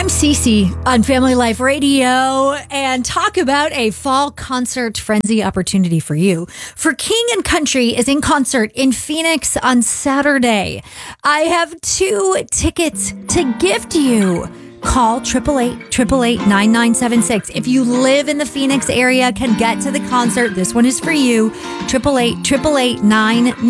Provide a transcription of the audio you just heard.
I'm Cece on Family Life Radio and talk about a fall concert frenzy opportunity for you. For King and Country is in concert in Phoenix on Saturday. I have 2 tickets to gift you. Call 888-888-9976. If you live in the Phoenix area, can get to the concert, this one is for you. 888-888-9976.